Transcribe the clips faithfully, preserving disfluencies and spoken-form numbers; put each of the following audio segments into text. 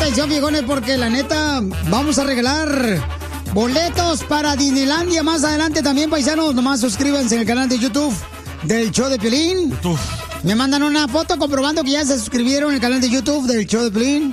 atención, viejones, porque la neta, vamos a regalar boletos para Disneylandia más adelante también, paisanos. Nomás suscríbanse en el canal de YouTube del Show de Piolín. YouTube. Me mandan una foto comprobando que ya se suscribieron al canal de YouTube del Show de Piolín.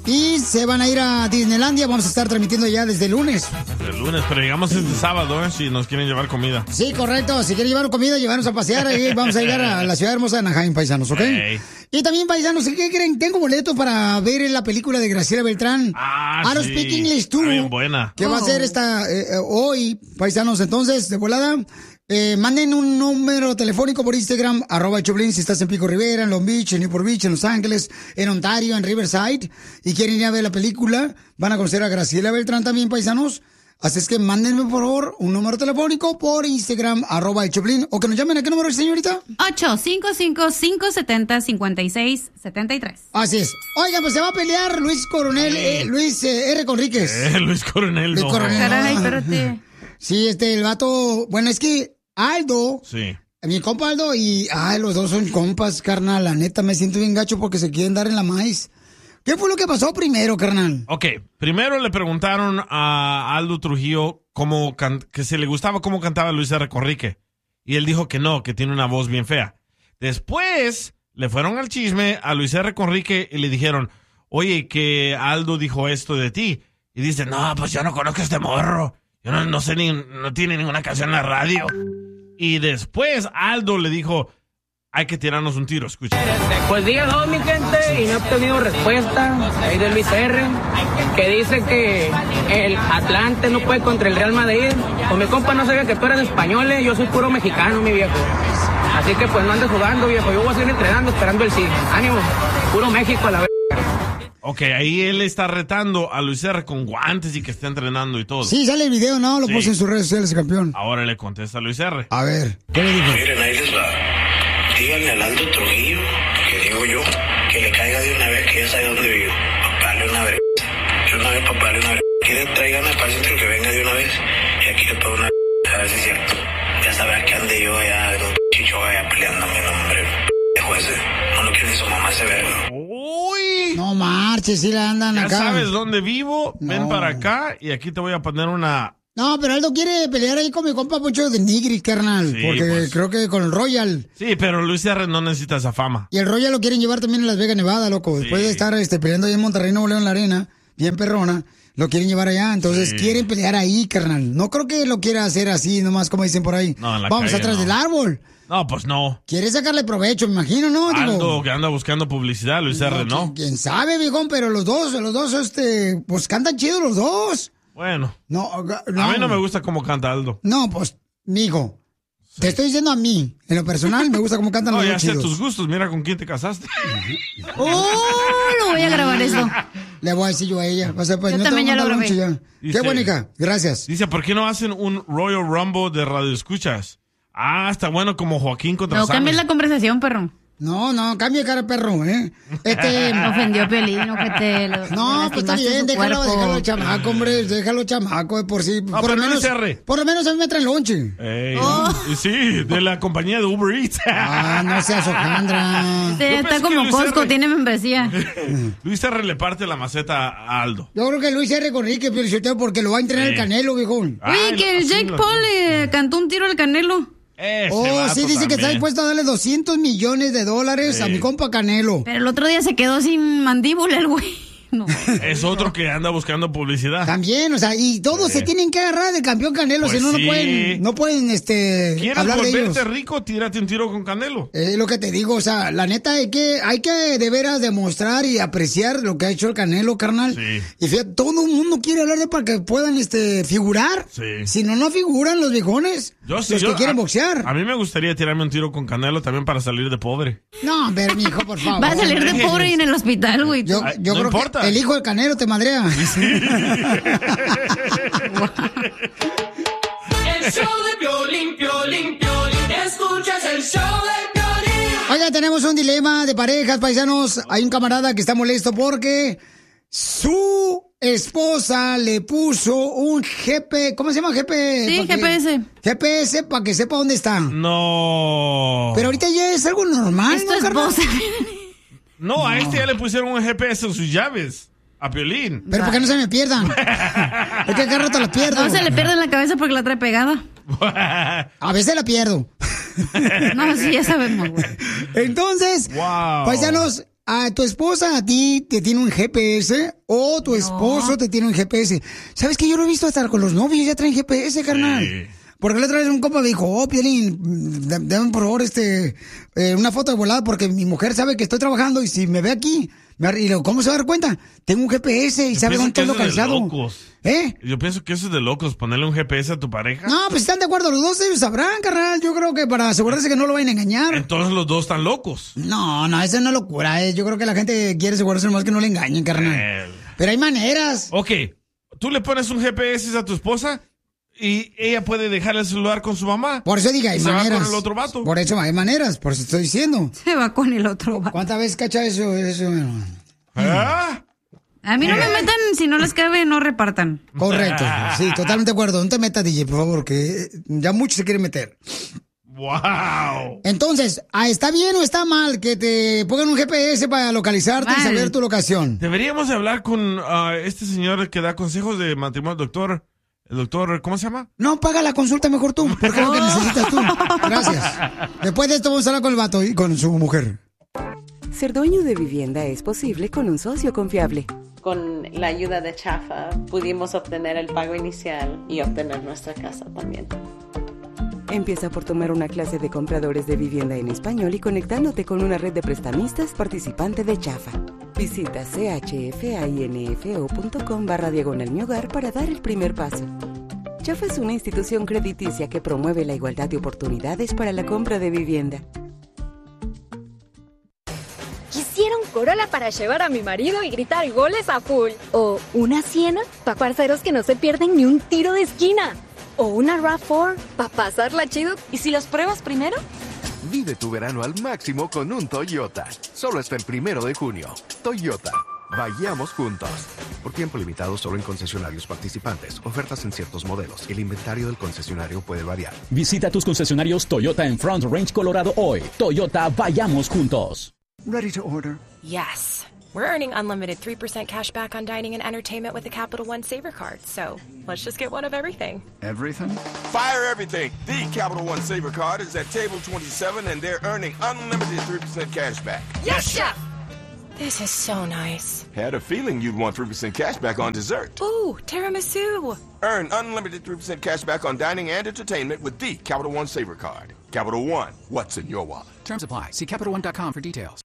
Y se van a ir a Disneylandia. Vamos a estar transmitiendo ya desde el lunes. El lunes, pero llegamos este sábado, ¿eh? Si nos quieren llevar comida. Sí, correcto. Si quieren llevar comida, llevarnos a pasear. Ahí vamos a llegar a la ciudad hermosa de Anaheim, paisanos, ¿ok? Hey. Y también, paisanos, ¿qué creen? Tengo boletos para ver la película de Graciela Beltrán. Ah, I don't sí. speak English too. Bien buena. Que oh. va a ser esta eh, hoy, paisanos. Entonces, de volada, eh, manden un número telefónico por Instagram, arroba Choplin, si estás en Pico Rivera, en Long Beach, en Newport Beach, en Los Ángeles, en Ontario, en Riverside, y quieren ir a ver la película, van a conocer a Graciela Beltrán también, paisanos. Así es que mándenme, por favor, un número telefónico por Instagram, arroba el Choplin, o que nos llamen. ¿A qué número, señorita? ocho cinco cinco, cinco siete cero, cinco seis siete tres. Así es. Oigan, pues se va a pelear Luis Coronel, eh, Luis eh, R. Conríquez. Eh, Luis Coronel, Luis no. Coronel. Caray, espérate. Sí, este, el vato, bueno, es que Aldo, sí. mi compa Aldo y, ay, los dos son compas, carnal. La neta, me siento bien gacho porque se quieren dar en la maíz. ¿Qué fue lo que pasó primero, carnal? Ok, primero le preguntaron a Aldo Trujillo cómo can- que se le gustaba cómo cantaba Luis R. Conríquez. Y él dijo que no, que tiene una voz bien fea. Después le fueron al chisme a Luis R. Conríquez y le dijeron, oye, que Aldo dijo esto de ti. Y dice, no, pues yo no conozco a este morro. Yo no, no sé, ni no tiene ninguna canción en la radio. Y después Aldo le dijo, hay que tirarnos un tiro, escucha. Pues día dos, mi gente, y no he obtenido respuesta ahí de Luis R, que dice que el Atlante no puede contra el Real Madrid. Pues mi compa no sabía que tú eras español, yo soy puro mexicano, mi viejo. Así que pues no andes jugando, viejo, yo voy a seguir entrenando, esperando el sí. Ánimo, puro México a la vez. Ok, ahí él está retando a Luis R. con guantes y que está entrenando y todo. Sí, sale el video, ¿no? Lo Sí. puso en sus redes sociales, campeón. Ahora le contesta a Luis R. A ver, ¿qué le dijo? Miren, ahí les va. Díganle al Aldo Trujillo, que digo yo, que le caiga de una vez, que ya sabe dónde vivo. Papale una vez. Yo una vez, papale una vez. Quieren traigan al paciente que venga de una vez. Y aquí le pongo una a ver si es cierto. Ya sabrá que ande yo allá en un chicho allá peleando mi nombre. De jueces. No lo quiere ni su mamá se ve. Uy. No marches, sí la andan Ya acá. sabes dónde vivo, ven No. para acá y aquí te voy a poner una... No, pero Aldo quiere pelear ahí con mi compa Poncho de Nigris, carnal. Sí, porque pues. creo que con el Royal. Sí, pero Luis R. no necesita esa fama. Y el Royal lo quieren llevar también a Las Vegas, Nevada, loco. Sí. Después de estar este, peleando ahí en Monterrey, Nuevo León, en la arena, bien perrona, lo quieren llevar allá. Entonces Sí. quieren pelear ahí, carnal. No creo que lo quiera hacer así, nomás como dicen por ahí. No, en la Vamos calle, atrás no. del árbol. No, pues no. Quiere sacarle provecho, me imagino, ¿no? Digo, Aldo que anda buscando publicidad, Luis R., ¿no? ¿quién, quién sabe, viejón? Pero los dos, los dos, este, pues cantan chido los dos. Bueno, No, no. a mí no me gusta cómo canta Aldo. No, pues, mijo. Te estoy diciendo a mí. En lo personal, me gusta cómo cantan No, los ya dos sé chidos. tus gustos, mira con quién te casaste. ¡Oh! Lo voy a grabar eso. Le voy a decir yo a ella. O sea, pues, Yo no te también voy a ya lo mandar grabé. mucho ya. Dice- Qué buena, hija. Gracias. Dice, ¿por qué no hacen un Royal Rumble de radio escuchas? Ah, está bueno como Joaquín contra No Sammy. cambies la conversación, perro. No, no, cambia de cara, perro, ¿eh? Este... Me ofendió a Piolín, ojete. lo- No, pues está lastimaste bien, su déjalo, cuerpo. déjalo chamaco, hombre, déjalo chamaco de por sí. por pero lo menos, Luis R. por lo menos a mí me traen lonche. Ey, Oh. y sí, de la compañía de Uber Eats. Ah, no seas hojandra. Sí, Yo está pensé que como Luis Costco, R. tiene membresía. Luis R. le parte la maceta a Aldo. Yo creo que Luis R. Conrique, Piolichotelo, porque lo va a entrenar Sí. el Canelo, viejón. Ay, Oye, que lo- el así Jake lo- Paul le cantó un tiro al Canelo. Ese Oh, vato sí, dice que está también. dispuesto a darle doscientos millones de dólares Sí. a mi compa Canelo. Pero el otro día se quedó sin mandíbula el güey. No. Es otro que anda buscando publicidad. También, o sea, y todos se tienen que agarrar del campeón Canelo, Pues si no, sí. no pueden, no pueden, este, ¿Quieres hablar de ellos. volverte rico? Tírate un tiro con Canelo. Es lo que te digo, o sea, la neta hay que, hay que de veras demostrar y apreciar lo que ha hecho el Canelo, carnal. Sí. Y fíjate, todo el mundo quiere hablar de para que puedan, este, figurar. Sí. Si no, no figuran los viejones. Yo sí, los yo- que quieren a- boxear. A mí me gustaría tirarme un tiro con Canelo también para salir de pobre. No, a ver, mijo, por favor. Va a salir de pobre y en el hospital, güey. Yo, Ay, yo no creo importa. que el hijo del Canelo te madrea. El show de Piolín, Piolín, Piolín. Escuchas el show de Piolín. Oiga, tenemos un dilema de parejas, paisanos. Hay un camarada que está molesto porque su esposa le puso un G P... ¿Cómo se llama? G P... Sí, ¿pa' qué? G P S. G P S para que sepa dónde está. No. Pero ahorita ya es algo normal, Es tu ¿no, carnal? esposa. No, a este ya le pusieron un G P S en sus llaves. A Piolín. Pero ¿por qué no se me pierdan? Es que cada rato la pierdo. No se le pierde en la cabeza porque la trae pegada. A veces la pierdo. No, sí, ya sabemos, güey. Entonces, Wow. paisanos, a tu esposa a ti te tiene un G P S o tu esposo te tiene un G P S. ¿Sabes que yo lo he visto hasta con los novios? Ya traen G P S, carnal. Sí. Porque la otra vez un compa me dijo, oh, Piolín, d- dame por favor este, eh, una foto de volada porque mi mujer sabe que estoy trabajando y si me ve aquí, me ar- y le digo, ¿cómo se va a dar cuenta? Tengo un G P S y Yo sabe pienso dónde estoy que eso es de localizado. locos. ¿Eh? Yo pienso que eso es de locos, ponerle un G P S a tu pareja. No, pues están de acuerdo, los dos ellos sabrán, carnal. Yo creo que para asegurarse que no lo vayan a engañar. Entonces los dos están locos. No, no, eso no es locura. eh. Yo creo que la gente quiere asegurarse más que no le engañen, carnal. Eh. Pero hay maneras. Ok, tú le pones un G P S a tu esposa y ella puede dejar el celular con su mamá. Por eso diga, hay Y se va maneras. con el otro vato. Por eso hay maneras, por eso estoy diciendo. Se va con el otro vato. ¿Cuántas veces cacha eso? eso? ¿Ah? A mí no me metan, si no les cabe, no repartan. Correcto, sí, totalmente de acuerdo. No te metas, D J, por favor, que ya muchos se quieren meter. ¡Wow! Entonces, ¿ah, ¿está bien o está mal que te pongan un G P S para localizarte y Mal. saber tu locación? Deberíamos de hablar con ah, este señor que da consejos de matrimonio, el doctor, el doctor, ¿cómo se llama? No, paga la consulta mejor tú, porque es lo que necesitas tú. Gracias. Después de esto vamos a hablar con el vato y con su mujer. Ser dueño de vivienda es posible con un socio confiable. Con la ayuda de Chafa pudimos obtener el pago inicial y obtener nuestra casa también. Empieza por tomar una clase de compradores de vivienda en español y conectándote con una red de prestamistas participante de Chafa. Visita chfainfo.com barra diagonal mi hogar para dar el primer paso. Chafa es una institución crediticia que promueve la igualdad de oportunidades para la compra de vivienda. Quisiera un Corolla para llevar a mi marido y gritar goles a full. O una Siena para parceros que no se pierden ni un tiro de esquina. O una RAV cuatro para pasarla chido. ¿Y si los pruebas primero? Vive tu verano al máximo con un Toyota. Solo hasta el primero de junio. Toyota. Vayamos juntos. Por tiempo limitado solo en concesionarios participantes. Ofertas en ciertos modelos. El inventario del concesionario puede variar. Visita tus concesionarios Toyota en Front Range, Colorado hoy. Toyota, vayamos juntos. Ready to order? Yes. We're earning unlimited three percent cash back on dining and entertainment with the Capital One Saver Card. So let's just get one of everything. Everything? Fire everything. The Capital One Saver Card is at table twenty-seven and they're earning unlimited three percent cash back. Yes, Chef! This is so nice. Had a feeling you'd want three percent cash back on dessert. Ooh, tiramisu. Earn unlimited three percent cash back on dining and entertainment with the Capital One Saver Card. Capital One, what's in your wallet? Terms apply. See Capital One dot com for details.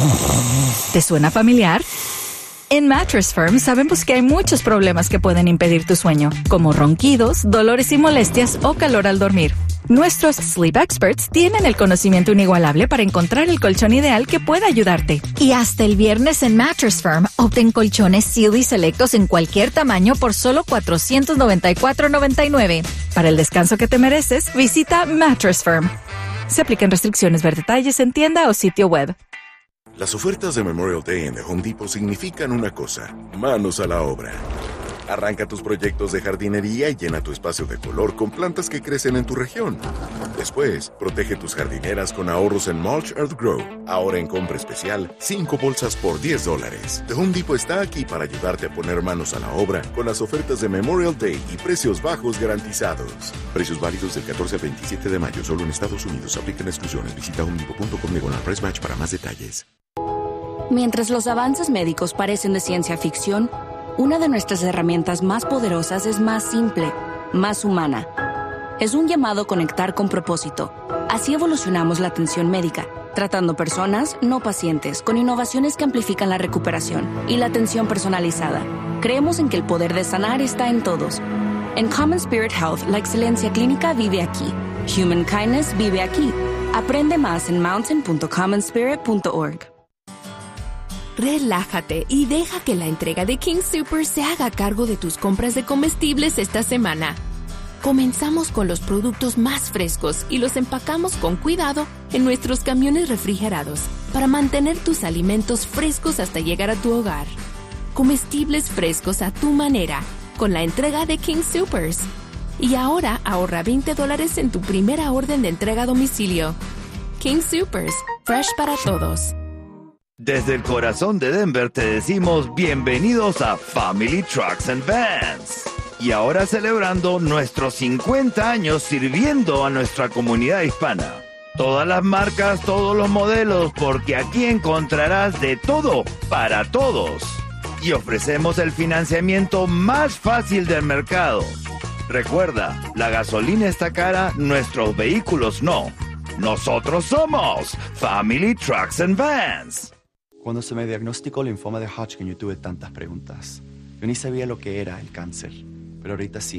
¿Te suena familiar? En Mattress Firm sabemos que hay muchos problemas que pueden impedir tu sueño, como ronquidos, dolores y molestias o calor al dormir. Nuestros Sleep Experts tienen el conocimiento inigualable para encontrar el colchón ideal que pueda ayudarte. Y hasta el viernes en Mattress Firm, obtén colchones Sealy selectos en cualquier tamaño por solo cuatrocientos noventa y cuatro noventa y nueve. Para el descanso que te mereces, visita Mattress Firm. Se aplican restricciones, ver detalles en tienda o sitio web. Las ofertas de Memorial Day en The Home Depot significan una cosa: manos a la obra. Arranca tus proyectos de jardinería y llena tu espacio de color con plantas que crecen en tu región. Después, protege tus jardineras con ahorros en Mulch Earth Grow. Ahora en compra especial, cinco bolsas por diez dólares. The Home Depot está aquí para ayudarte a poner manos a la obra con las ofertas de Memorial Day y precios bajos garantizados. Precios válidos del catorce al veintisiete de mayo, solo en Estados Unidos. Aplican exclusiones. Visita home depot punto com diagonal price match para más detalles. Mientras los avances médicos parecen de ciencia ficción, una de nuestras herramientas más poderosas es más simple, más humana. Es un llamado a conectar con propósito. Así evolucionamos la atención médica, tratando personas, no pacientes, con innovaciones que amplifican la recuperación y la atención personalizada. Creemos en que el poder de sanar está en todos. En Common Spirit Health, la excelencia clínica vive aquí. Human Kindness vive aquí. Aprende más en mountain punto common spirit punto org. Relájate y deja que la entrega de King Soopers se haga cargo de tus compras de comestibles esta semana. Comenzamos con los productos más frescos y los empacamos con cuidado en nuestros camiones refrigerados para mantener tus alimentos frescos hasta llegar a tu hogar. Comestibles frescos a tu manera, con la entrega de King Soopers. Y ahora ahorra veinte dólares en tu primera orden de entrega a domicilio. King Soopers, fresh para todos. Desde el corazón de Denver te decimos bienvenidos a Family Trucks and Vans. Y ahora celebrando nuestros cincuenta años sirviendo a nuestra comunidad hispana. Todas las marcas, todos los modelos, porque aquí encontrarás de todo para todos. Y ofrecemos el financiamiento más fácil del mercado. Recuerda, la gasolina está cara, nuestros vehículos no. Nosotros somos Family Trucks and Vans. Cuando se me diagnosticó linfoma de Hodgkin, yo tuve tantas preguntas. Yo ni sabía lo que era el cáncer, pero ahorita sí.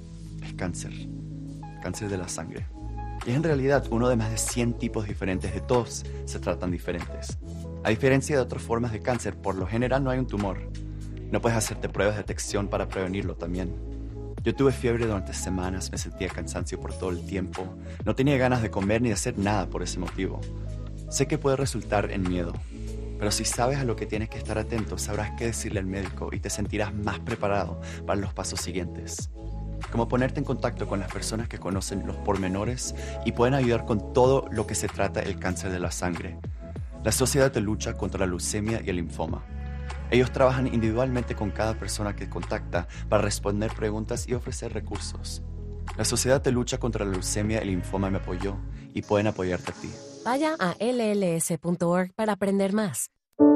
Es cáncer. Cáncer de la sangre. Y es en realidad uno de más de cien tipos diferentes. De todos se tratan diferentes. A diferencia de otras formas de cáncer, por lo general no hay un tumor. No puedes hacerte pruebas de detección para prevenirlo también. Yo tuve fiebre durante semanas, me sentía cansancio por todo el tiempo. No tenía ganas de comer ni de hacer nada por ese motivo. Sé que puede resultar en miedo. Pero si sabes a lo que tienes que estar atento, sabrás qué decirle al médico y te sentirás más preparado para los pasos siguientes. Como ponerte en contacto con las personas que conocen los pormenores y pueden ayudar con todo lo que se trata el cáncer de la sangre. La Sociedad de Lucha contra la Leucemia y el Linfoma. Ellos trabajan individualmente con cada persona que contacta para responder preguntas y ofrecer recursos. La Sociedad de Lucha contra la Leucemia y el Linfoma me apoyó y pueden apoyarte a ti. Vaya a L L S punto org para aprender más.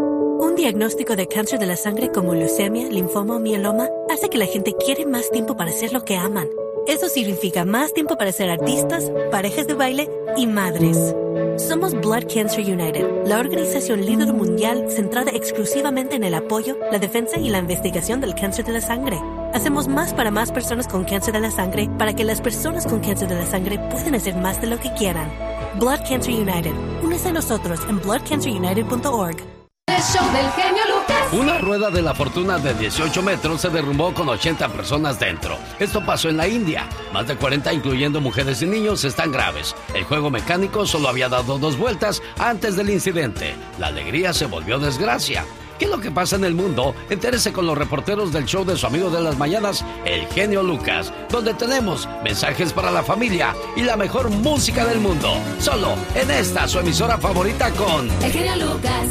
Un diagnóstico de cáncer de la sangre como leucemia, linfoma o mieloma hace que la gente quiere más tiempo para hacer lo que aman. Eso significa más tiempo para ser artistas, parejas de baile y madres. Somos Blood Cancer United, la organización líder mundial centrada exclusivamente en el apoyo, la defensa y la investigación del cáncer de la sangre. Hacemos más para más personas con cáncer de la sangre para que las personas con cáncer de la sangre puedan hacer más de lo que quieran. Blood Cancer United. Únese a nosotros en blood cancer united punto org. El show del genio Lucas. Una rueda de la fortuna de dieciocho metros se derrumbó con ochenta personas dentro. Esto pasó en la India. Más de cuarenta, incluyendo mujeres y niños, están graves. El juego mecánico solo había dado dos vueltas antes del incidente. La alegría se volvió desgracia. ¿Qué es lo que pasa en el mundo? Entérese con los reporteros del show de su amigo de las mañanas, el genio Lucas, donde tenemos mensajes para la familia y la mejor música del mundo. Solo en esta, su emisora favorita con el genio Lucas.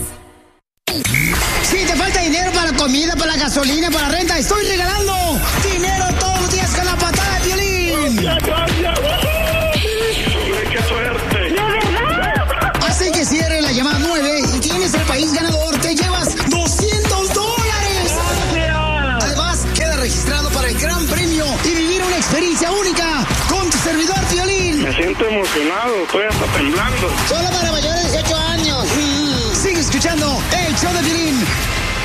Si te falta dinero para la comida, para la gasolina, para la renta, estoy regalando dinero todos los días con la patada de violín. ¡Qué suerte! ¡De verdad! Así que cierre la llamada nueve y tienes el país ganador. Te llevas doscientos dólares. ¡Gracias! Además, queda registrado para el gran premio y vivir una experiencia única con tu servidor Piolín. Me siento emocionado, estoy hasta temblando. Solo para mayores de dieciocho años. Mm. Sigue escuchando el show de Piolín.